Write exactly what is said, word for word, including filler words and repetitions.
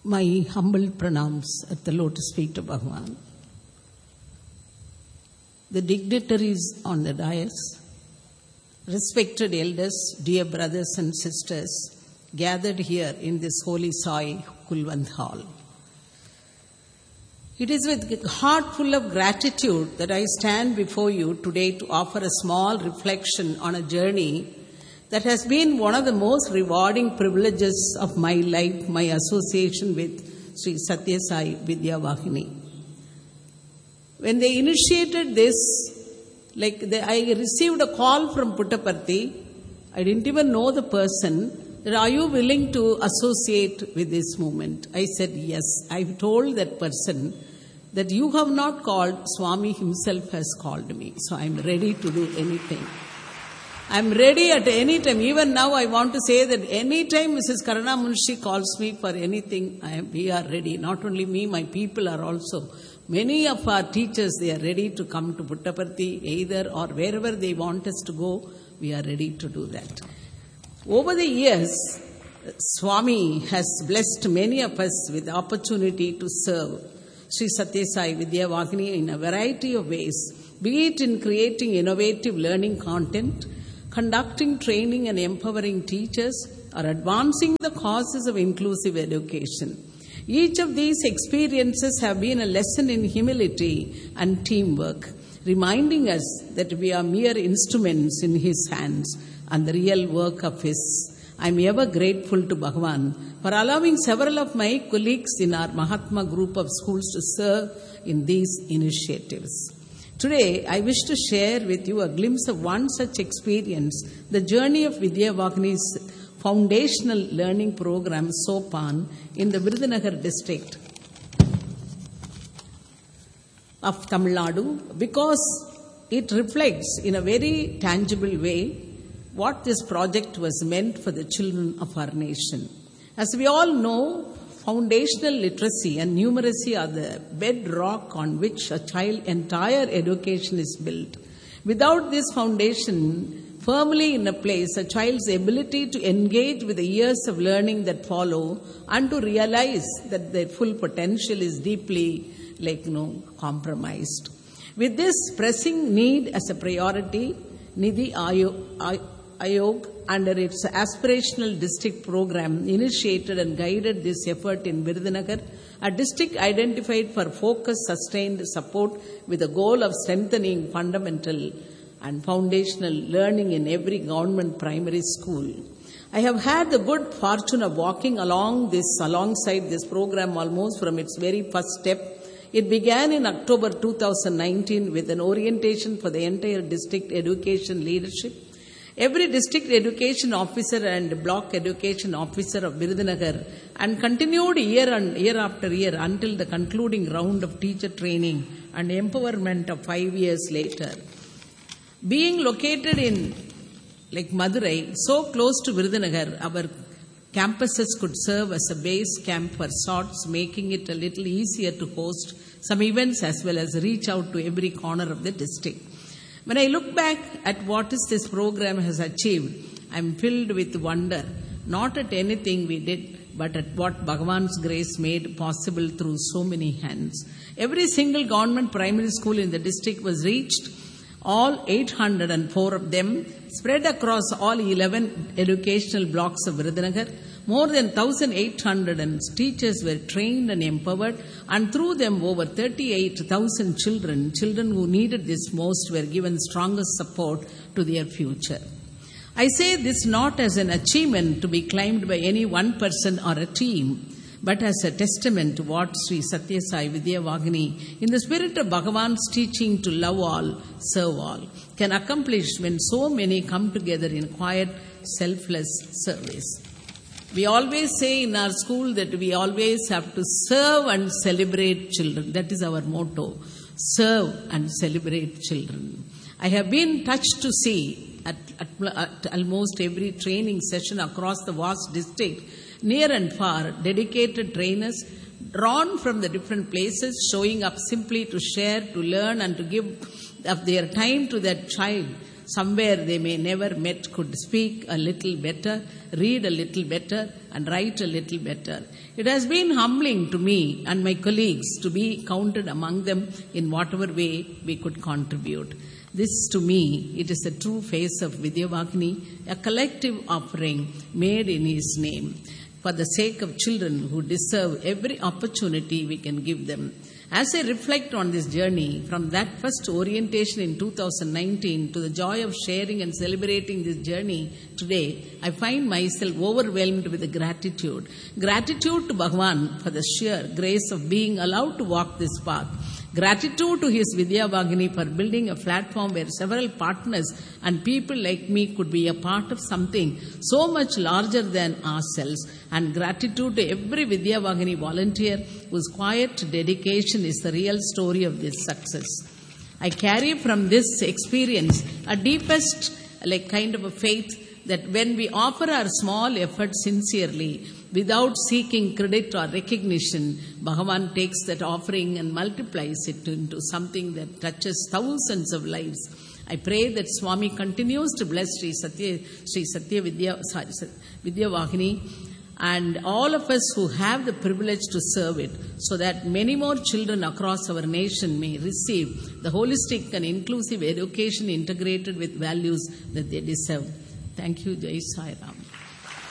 My humble pranams at the lotus feet of Bhagavan. The dignitaries on the dais, respected elders, dear brothers and sisters, gathered here in this holy Sai Kulwant Hall. It is with a heart full of gratitude that I stand before you today to offer a small reflection on a journey that has been one of the most rewarding privileges of my life, my association with Sri Satya Sai Vidya Vahini. When they initiated this, like they, I received a call from Puttaparthi. I didn't even know the person. That, are you willing to associate with this movement? I said, yes. I told that person that you have not called, Swami himself has called me. So I'm ready to do anything. I'm ready at any time. Even now I want to say that any time Missus Karana Munshi calls me for anything, I am, we are ready. Not only me, my people are also. Many of our teachers, they are ready to come to Puttaparthi either or wherever they want us to go, we are ready to do that. Over the years, Swami has blessed many of us with the opportunity to serve Sri Satya Sai Vidya Vahini in a variety of ways, be it in creating innovative learning content, conducting training and empowering teachers, or advancing the causes of inclusive education. Each of these experiences have been a lesson in humility and teamwork, reminding us that we are mere instruments in His hands and the real work of His. I am ever grateful to Bhagavan for allowing several of my colleagues in our Mahatma group of schools to serve in these initiatives. Today, I wish to share with you a glimpse of one such experience, the journey of Vidya Vahini's foundational learning program, Sopan, in the Virudhunagar district of Tamil Nadu, because it reflects in a very tangible way what this project was meant for the children of our nation. As we all know, foundational literacy and numeracy are the bedrock on which a child's entire education is built. Without this foundation firmly in a place, a child's ability to engage with the years of learning that follow and to realize that their full potential is deeply, like, you know, compromised. With this pressing need as a priority, Nidhi Ayog, under its aspirational district program, initiated and guided this effort in Virudhunagar, a district identified for focused, sustained support with the goal of strengthening fundamental and foundational learning in every government primary school. I have had the good fortune of walking along this, alongside this program almost from its very first step. It began in October two thousand nineteen with an orientation for the entire district education leadership. Every district education officer and block education officer of Virudhunagar, and continued year and year after year until the concluding round of teacher training and empowerment of five years later. Being located in like Madurai, so close to Virudhunagar, our campuses could serve as a base camp for sorts, making it a little easier to host some events as well as reach out to every corner of the district. When I look back at what is this program has achieved, I am filled with wonder, not at anything we did, but at what Bhagavan's grace made possible through so many hands. Every single government primary school in the district was reached, all eight hundred four of them, spread across all eleven educational blocks of Virudhunagar. More than one thousand eight hundred teachers were trained and empowered, and through them over thirty-eight thousand children, children who needed this most, were given strongest support to their future. I say this not as an achievement to be claimed by any one person or a team, but as a testament to what Sri Satya Sai Vidya Vahini, in the spirit of Bhagavan's teaching to love all, serve all, can accomplish when so many come together in quiet, selfless service. We always say in our school that we always have to serve and celebrate children. That is our motto, serve and celebrate children. I have been touched to see at, at, at almost every training session across the vast district, near and far, dedicated trainers drawn from the different places, showing up simply to share, to learn, and to give of their time to that child, somewhere they may never met could speak a little better, read a little better, and write a little better. It has been humbling to me and my colleagues to be counted among them in whatever way we could contribute. This, to me, it is a true face of Vidyavagini, a collective offering made in His name, for the sake of children who deserve every opportunity we can give them. As I reflect on this journey, from that first orientation in two thousand nineteen to the joy of sharing and celebrating this journey today, I find myself overwhelmed with gratitude. Gratitude to Bhagavan for the sheer grace of being allowed to walk this path. Gratitude to His Vidyavagini for building a platform where several partners and people like me could be a part of something so much larger than ourselves. And gratitude to every Vidyavagini volunteer whose quiet dedication is the real story of this success. I carry from this experience a deepest like kind of a faith that when we offer our small efforts sincerely, without seeking credit or recognition, Bhagavan takes that offering and multiplies it into something that touches thousands of lives. I pray that Swami continues to bless Sri Satya, Sri Satya Vidya, Vidyavagini and all of us who have the privilege to serve it, so that many more children across our nation may receive the holistic and inclusive education integrated with values that they deserve. Thank you, Jai Sai Ram.